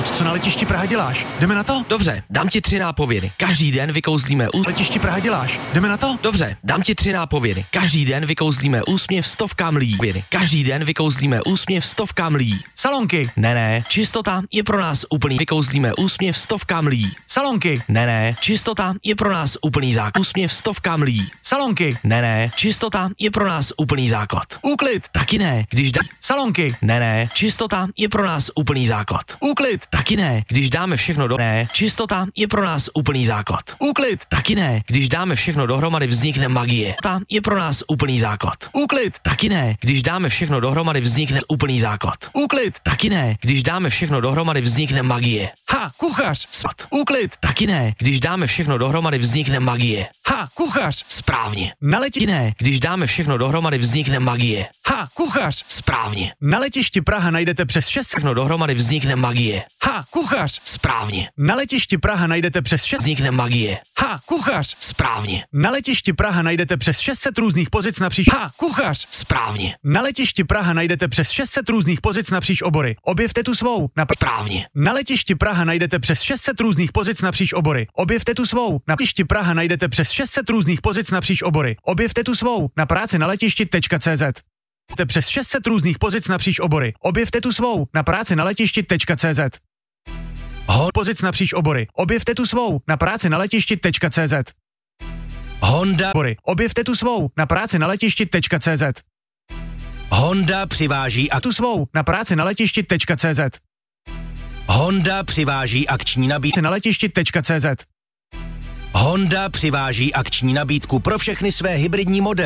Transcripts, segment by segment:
Závod, co na letišti Praha děláš? Jdeme na to? Dobře, dám ti 3 nápovědy. Každý den vykouzlíme Letišti Praha děláš? Jdeme na to? Dobře, dám ti 3 nápovědy. Každý den vykouzlíme úsměv stovkám lidí. Každý den vykouzlíme úsměv stovkám lidí. Salonky. Ne, čistota je pro nás úplný. Vykouzlíme úsměv stovkám lidí. Salonky. Ne, čistota je pro nás úplný základ. Úsměv stovkám lidí. Salonky. Ne, čistota je pro nás úplný základ. Úklid. Taky ne, když Salonky. Ne, čistota je pro nás úplný základ. Úklid. Taky ne, když dáme všechno do... Ne, čistota je pro nás úplný základ. Úklid. Taky ne, když dáme všechno dohromady, vznikne magie. Ta je pro nás úplný základ. Úklid. Taky ne, když dáme všechno dohromady, vznikne úplný základ. Úklid. Taky ne, když dáme všechno dohromady, vznikne magie. Kuchař. Svat. Úklid. Taky ne, když dáme všechno dohromady, vznikne magie. Kuchař. Správně. Na letišti. Ne, když dáme všechno dohromady, vznikne magie. Kuchař. Správně. Na letišti Praha najdete přes 6... Všechno dohromady, vznikne magie. Kuchař. Správně. Na letišti Praha najdete přes 6... Vznikne magie. Kuchař. Správně. Na letišti Praha najdete přes 600 různých pozic napříč... Kuchař. Správně. Na letišti Praha najdete přes 600 různých pozic napříč obory. Objevte tu svou. Správně. Na letišti Praha najdete přes 600 různých pozic napříč obory. Objevte tu svou. Na letišti Praha najdete přes 600 různých pozic napříč obory. Objevte tu svou. Na práci na letišti.cz. Přes 600 různých pozic napříč obory. Objevte tu svou. Na práci na letišti.cz. Pozic napříč obory. Objevte tu svou. Na práci na letišti.cz. Honda. Objevte tu svou. Na práci na letišti.cz. Honda přiváží tu svou. Na práci na letišti.cz. Honda přiváží akční nabídku na letišti.cz. Honda přiváží akční nabídku pro všechny své hybridní modely.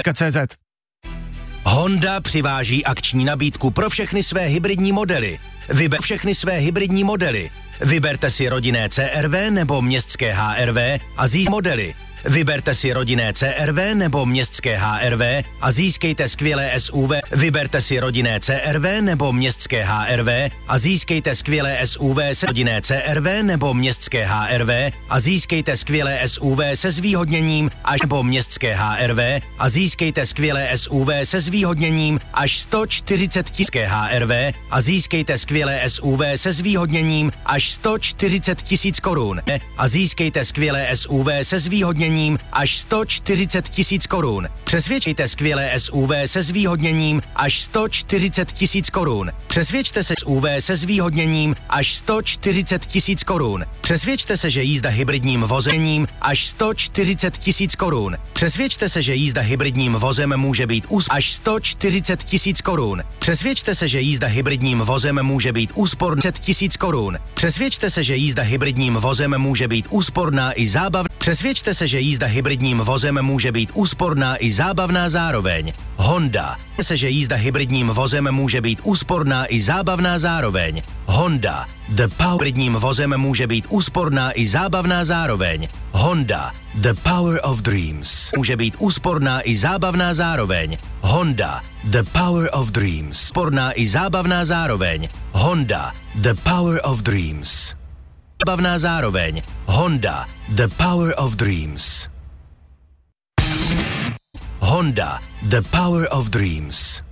Honda přiváží akční nabídku pro všechny své hybridní modely. Vyber všechny své hybridní modely. Vyberte si rodinné CR-V nebo městské HR-V a získejte modely. Vyberte si rodinné CR-V nebo městské HR-V a získejte skvělé SUV. Vyberte si rodinné CR-V nebo městské HR-V a získejte skvělé SUV se rodinné CR-V nebo městské HR-V a získejte skvělé SUV se zvýhodněním až nebo městské HR-V a získejte skvělé SUV se zvýhodněním až 140 000 HR-V a získejte skvělé SUV se zvýhodněním až 140 000 korun a získejte skvělé SUV se zvýhodněním až 140 000 korun. Přesvědčte skvělé SUV se zvýhodněním až 140 000 korun. Přesvědčte se SUV se zvýhodněním až 140 000 korun. Přesvědčte se, že jízda hybridním vozem až 140 000 korun. Přesvědčte se, že jízda hybridním vozem může být až 140 000 korun. Přesvědčte se, že jízda hybridním vozem může být úsporná 100 000 korun. Přesvědčte se, že jízda hybridním vozem může být úsporná i zábavná. Přesvědčte se, že jízda hybridním vozem může být úsporná i zábavná zároveň. Honda. Se, že jízda hybridním vozem může být úsporná i zábavná zároveň. Honda. The Power hybridním vozem může být úsporná i zábavná zároveň. Honda. The Power of Dreams. Může být úsporná i zábavná zároveň. Honda. The Power of Dreams. Úsporná i zábavná zároveň. Honda. The Power of Dreams. Zábavná zároveň. Honda. The Power of Dreams. Honda. The Power of Dreams.